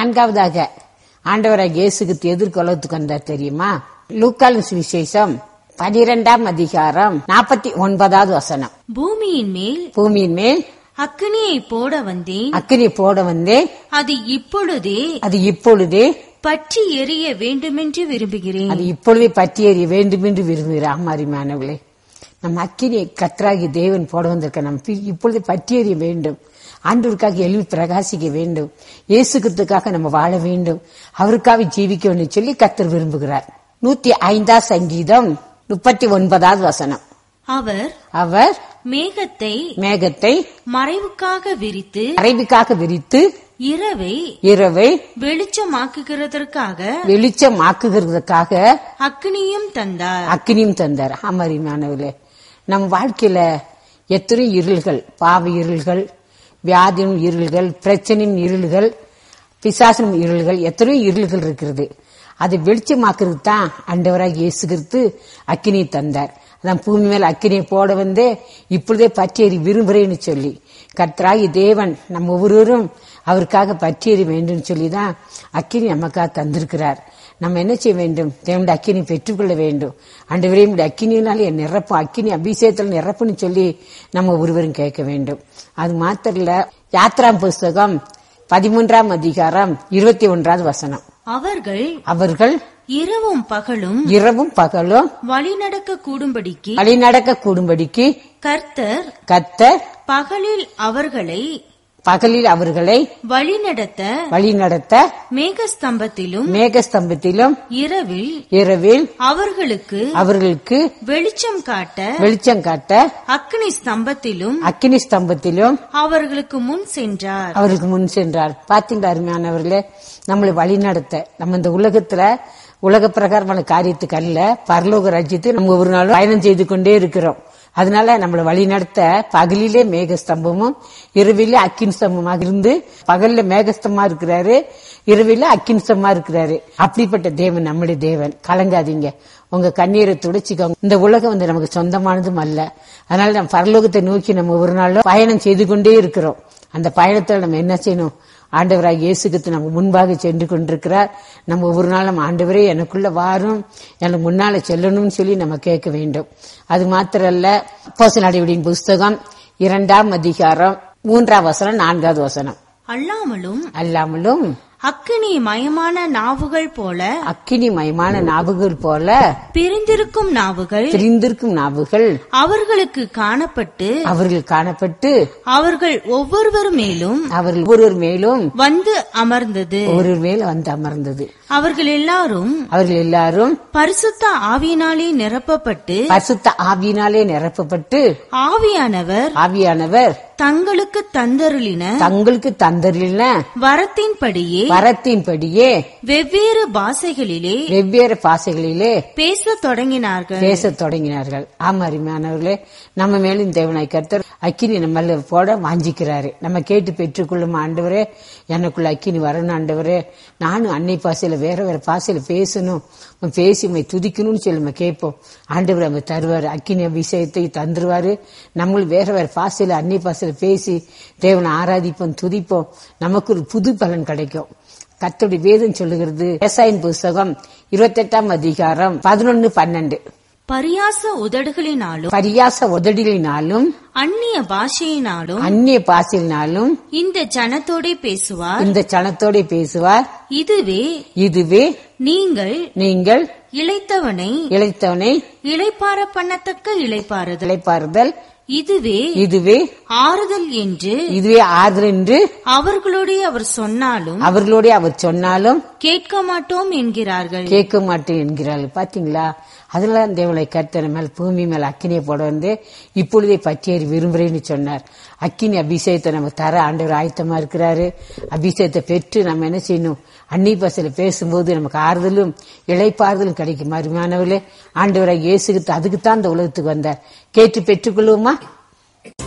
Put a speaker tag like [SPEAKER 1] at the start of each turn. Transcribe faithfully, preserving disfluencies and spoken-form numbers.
[SPEAKER 1] நான்காவதாக ஆண்டவராக இயேசுக்கு எதிர்கொள்ளத்துக்கு வந்தார் தெரியுமா? லூக்காவின் சுவிசேஷம் பனிரெண்டாம் அதிகாரம் நாற்பத்தி ஒன்பதாவது வசனம்.
[SPEAKER 2] பூமியின் மேல்
[SPEAKER 1] பூமியின் மேல்
[SPEAKER 2] அக்கினியை போட வந்தேன்,
[SPEAKER 1] அக்கினி போட வந்தேன்,
[SPEAKER 2] அது இப்பொழுதே
[SPEAKER 1] அது இப்பொழுதே
[SPEAKER 2] பற்றி எரிய வேண்டுமென்று விரும்புகிறேன்.
[SPEAKER 1] அது இப்பொழுதே பற்றி எறிய வேண்டும் என்று விரும்புகிறார். மாறிமானவர்களே, நம்ம அக்கினியை கர்த்தராகி தேவன் போட வந்திருக்க நம்ம இப்பொழுது பற்றி எறிய வேண்டும். ஆண்டவருக்காக எழுதி பிரகாசிக்க வேண்டும். இயேசு கிறிஸ்துக்காக நம்ம வாழ வேண்டும். அவருக்காக ஜீவிக்க வேண்டும் சொல்லி கர்த்தர் விரும்புகிறார். நூத்தி ஐந்தாம் சங்கீதம் முப்பத்தி ஒன்பதாவது வசனம்.
[SPEAKER 2] அவர்
[SPEAKER 1] அவர்
[SPEAKER 2] மேகத்தை
[SPEAKER 1] மேகத்தை
[SPEAKER 2] மறைவுக்காக விரித்து
[SPEAKER 1] மறைவுக்காக விரித்து
[SPEAKER 2] இரவை
[SPEAKER 1] இரவை
[SPEAKER 2] வெளிச்சமாக்குகிறதற்காக
[SPEAKER 1] வெளிச்சமாக்குகிறதுக்காக
[SPEAKER 2] அக்னியும் தந்தார்
[SPEAKER 1] அக்னியும் தந்தார். அமரிமானவர்களே, நம் வாழ்க்கையில எத்தனை இருள்கள், பாவ இருள்கள், வியாதியின் இருள்கள், பிரச்சனையின் இருள்கள், பிசாசின் இருள்கள், எத்தனையோ இருள்கள் இருக்கிறது. அதை வெளிச்சமாக்குறது தான் ஆண்டவராக இயேசு கிறிஸ்து அக்கினியை தந்தார். அதான் பூமி மேல அக்கினியை போட வந்து இப்பொழுதே பற்றியறி விரும்புறேன்னு சொல்லி கர்த்தராகி தேவன் நம்ம ஒவ்வொருவரும் அவருக்காக பற்றியறி வேண்டும் சொல்லிதான் அக்கினி நமக்காக தந்திருக்கிறார். நம்ம என்ன செய்ய வேண்டும்? தேவனுடைய அக்கினி பெற்றுக்கொள்ள வேண்டும். ஆண்டவரே அக்கினியினால என் நிரப்பும், அக்கினி அபிஷேகத்தில் நிரப்புன்னு சொல்லி நம்ம ஒருவரும் கேட்க வேண்டும். அது மாத்திரம் இல்ல, யாத்ராம் புஸ்தகம் பதிமூன்றாம் அதிகாரம் இருபத்தி ஒன்றாவது வசனம்.
[SPEAKER 2] அவர்கள்
[SPEAKER 1] அவர்கள்
[SPEAKER 2] இரவும் பகலும்
[SPEAKER 1] இரவும் பகலும்
[SPEAKER 2] வழி நடக்க கூடும்படிக்கு
[SPEAKER 1] வழி நடக்க கூடும்படிக்கு
[SPEAKER 2] கர்த்தர்
[SPEAKER 1] கர்த்தர்
[SPEAKER 2] பகலில் அவர்களை
[SPEAKER 1] பகலில் அவர்களை
[SPEAKER 2] வழி நடத்த
[SPEAKER 1] வழி நடத்த
[SPEAKER 2] மேகஸ்தம்பத்திலும்
[SPEAKER 1] மேகஸ்தம்பத்திலும்
[SPEAKER 2] இரவில்
[SPEAKER 1] இரவில்
[SPEAKER 2] அவர்களுக்கு
[SPEAKER 1] அவர்களுக்கு
[SPEAKER 2] வெளிச்சம் காட்ட
[SPEAKER 1] வெளிச்சம் காட்ட
[SPEAKER 2] அக்னி ஸ்தம்பத்திலும்
[SPEAKER 1] அக்கினி ஸ்தம்பத்திலும்
[SPEAKER 2] அவர்களுக்கு முன் சென்றார்
[SPEAKER 1] அவருக்கு முன் சென்றார். பாத்தீங்களா அருமையானவர்களே, நம்மளை வழி நடத்த நம்ம இந்த உலகத்துல உலக பிரகாரமான காரியத்துக்கு அல்ல, பரலோக ராஜ்யத்துக்கு நம்ம ஒரு நாள் பயணம் செய்து கொண்டே இருக்கிறோம். அதனால நம்மளை வழி நடத்த பகலிலே மேகஸ்தம்பமும் இரவிலே அக்கின் ஸ்தம்பமாக இருந்து, பகல்ல மேகஸ்தமா இருக்கிறாரு, இரவில அக்கின் ஸ்தம்பமா இருக்கிறாரு. அப்படிப்பட்ட தேவன் நம்முடைய தேவன். கலங்காதீங்க, உங்க கண்ணீரை துடைச்சிக்கோங்க. இந்த உலகம் வந்து நமக்கு சொந்தமானதும் அல்ல. அதனால நம்ம பரலோகத்தை நோக்கி நம்ம ஒரு நாளும் பயணம் செய்து கொண்டே இருக்கிறோம். அந்த பயணத்துல நம்ம என்ன செய்யணும்? ஆண்டவராக இயேசு கிறிஸ்து நம்ம முன்பாக சென்று கொண்டிருக்கிறார். நம்ம ஒவ்வொரு நாள் நம்ம ஆண்டவரே எனக்குள்ள வாரும், எனக்கு முன்னால செல்லணும்னு சொல்லி நம்ம கேட்க வேண்டும். அது மாத்திரல்ல, அப்போஸ்தலர் நடவடிக்கையின் புஸ்தகம் இரண்டாம் அதிகாரம் மூன்றாம் வசனம் நான்காவது வசனம்.
[SPEAKER 2] அல்லாமலும்
[SPEAKER 1] அல்லாமலும்
[SPEAKER 2] அக்கினி மயமான நாவுகள் போல
[SPEAKER 1] அக்கினி மயமான நாவுகள் போல
[SPEAKER 2] பிரிந்திருக்கும் நாவுகள்
[SPEAKER 1] பிரிந்திருக்கும் நாவுகள்
[SPEAKER 2] அவர்களுக்கு காணப்பட்டு
[SPEAKER 1] அவர்கள் காணப்பட்டு
[SPEAKER 2] அவர்கள் ஒவ்வொருவர் மேலும்
[SPEAKER 1] அவர்கள் ஒருவர் மேலும்
[SPEAKER 2] வந்து அமர்ந்தது
[SPEAKER 1] ஒரு மேல வந்து அமர்ந்தது.
[SPEAKER 2] அவர்கள் எல்லாரும்
[SPEAKER 1] அவர்கள் எல்லாரும்
[SPEAKER 2] பரிசுத்த ஆவியினாலே நிரப்பப்பட்டு
[SPEAKER 1] பரிசுத்த ஆவியினாலே நிரப்பப்பட்டு
[SPEAKER 2] ஆவியானவர்
[SPEAKER 1] ஆவியானவர்
[SPEAKER 2] தங்களுக்கு தந்தருளின
[SPEAKER 1] தங்களுக்கு தந்தருளின
[SPEAKER 2] வரத்தின்படியே
[SPEAKER 1] வரத்தின்படியே
[SPEAKER 2] வெவ்வேறு பாஷைகளிலே
[SPEAKER 1] வெவ்வேறு பாஷைகளிலே
[SPEAKER 2] பேச தொடங்கினார்கள்
[SPEAKER 1] பேச தொடங்கினார்கள். ஆமா அருமையானவர்களே, நம்ம மேலும் தேவனாய் கர்த்தர் அக்கினி நம்ம போட வாஞ்சிக்கிறாரு. நம்ம கேட்டு பெற்றுக்கொள்ளும் ஆண்டவரே, எனக்குள்ள அக்கினி வரணும் ஆண்டவரே, நானும் அன்னை பாசையில வேற வேற பாசையில பேசணும், பேசி உண்மை துதிக்கணும்னு சொல்லி நம்ம கேட்போம். ஆண்டவர் நம்ம தருவாரு, அக்கினி விஷயத்தை தந்துருவாரு. நம்மளும் வேற வேற பாசையில அன்னை பாசையில பேசி தேவனை ஆராதிப்போம், துதிப்போம். நமக்கு ஒரு புது பலன் கிடைக்கும். கர்த்தருடைய வேதம் சொல்லுகிறது, ஏசாயின் புஸ்தகம் இருபத்தி எட்டாம் அதிகாரம் பதினொன்னு பன்னெண்டு.
[SPEAKER 2] பரியாச உதடுகளினாலும்
[SPEAKER 1] பரியாச உதடுகளினாலும்
[SPEAKER 2] அந்நிய பாஷையினாலும்
[SPEAKER 1] அந்நிய பாஷையினாலும் இந்த
[SPEAKER 2] ஜனத்தோட பேசுவார்
[SPEAKER 1] இந்த ஜனத்தோட பேசுவார்.
[SPEAKER 2] இதுவே
[SPEAKER 1] இதுவே
[SPEAKER 2] நீங்கள்
[SPEAKER 1] நீங்கள்
[SPEAKER 2] இளைத்தவனை
[SPEAKER 1] இளைத்தவனை
[SPEAKER 2] இளைப்பார பண்ணத்தக்க இளைப்பாறுதல்
[SPEAKER 1] இளைப்பாறுதல்
[SPEAKER 2] இதுவே
[SPEAKER 1] இதுவே
[SPEAKER 2] ஆறுதல் என்று
[SPEAKER 1] இதுவே ஆறுதல் என்று
[SPEAKER 2] அவர்களோட அவர் சொன்னாலும்
[SPEAKER 1] அவர்களோட அவர் சொன்னாலும்
[SPEAKER 2] கேட்க மாட்டோம் என்கிறார்கள்
[SPEAKER 1] கேட்க மாட்டோம் என்கிறார்கள். பாத்தீங்களா? அதனால தேவனை கர்த்தர் மேல் பூமி மேல அக்கினியை போட வந்து இப்பொழுதே பற்றியறி விரும்புறேன்னு சொன்னார். அக்கினி அபிஷேகத்தை நம்ம தர ஆண்டவர் ஆயத்தமா இருக்கிறாரு. அபிஷேகத்தை பெற்று நம்ம என்ன செய்யணும்? அன்னி பாசையில பேசும்போது நமக்கு ஆறுதலும் இளைப்பாறுதலும் கிடைக்கும். அருமையானவர்களே, ஆண்டவராக இயேசுக்கு அதுக்குத்தான் இந்த உலகத்துக்கு வந்தார். கேட்டு பெற்றுக்கொள்வோமா?